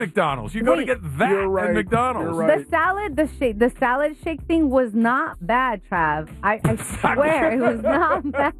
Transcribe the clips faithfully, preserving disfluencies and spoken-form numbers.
McDonald's. You go Wait, to get that you're right, at McDonald's. you're right. The salad, the shake, the salad shake thing was not bad, Trav. I, I swear it was not bad.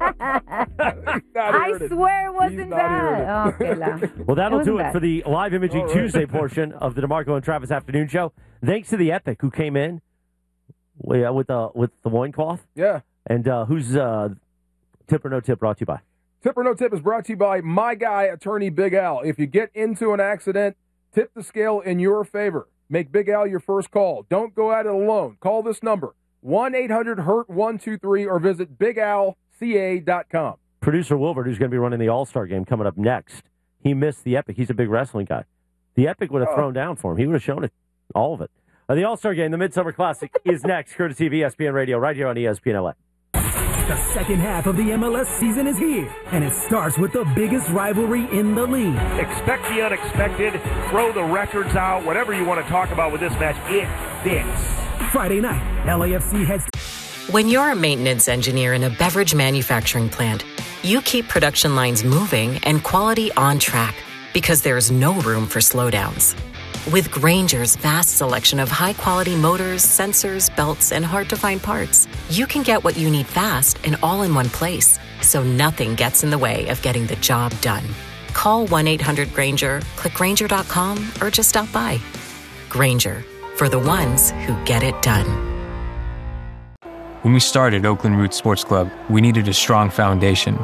I it. swear it wasn't He's not hearing bad. Oh, okay, la. Well, that'll It do wasn't it bad. for the live imaging All right. Tuesday portion of the DeMarco and Travis Afternoon Show. Thanks to the Epic who came in with uh, with the with the loincloth. Yeah. And uh, who's uh, Tip or No Tip brought to you by? Tip or No Tip is brought to you by my guy, attorney Big Al. If you get into an accident, tip the scale in your favor. Make Big Al your first call. Don't go at it alone. Call this number, one eight hundred hurt one two three, or visit big al c a dot com. Producer Wilbert, who's going to be running the All-Star game coming up next, he missed the Epic. He's a big wrestling guy. The Epic would have Oh. thrown down for him. He would have shown it, all of it. Uh, the All-Star game, the Midsummer Classic, is next, courtesy of E S P N Radio, right here on E S P N L A. The second half of the M L S season is here, and it starts with the biggest rivalry in the league. Expect the unexpected, throw the records out, whatever you want to talk about with this match, it fits. Friday night, L A F C heads. When you're a maintenance engineer in a beverage manufacturing plant, you keep production lines moving and quality on track because there's no room for slowdowns. With Grainger's vast selection of high-quality motors, sensors, belts, and hard-to-find parts, you can get what you need fast and all in one place, so nothing gets in the way of getting the job done. Call one eight hundred Grainger, click Grainger dot com, or just stop by. Grainger, for the ones who get it done. When we started Oakland Roots Sports Club, we needed a strong foundation.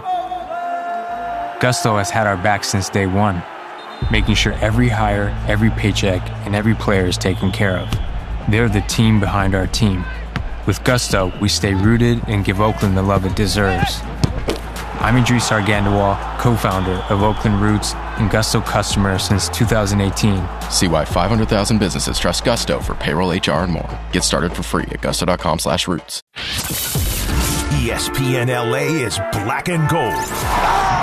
Gusto has had our back since day one, making sure every hire, every paycheck, and every player is taken care of. They're the team behind our team. With Gusto, we stay rooted and give Oakland the love it deserves. I'm Idris Argandawal, co-founder of Oakland Roots and Gusto customer since two thousand eighteen. See why five hundred thousand businesses trust Gusto for payroll, H R, and more. Get started for free at gusto.com slash roots. E S P N L A is black and gold.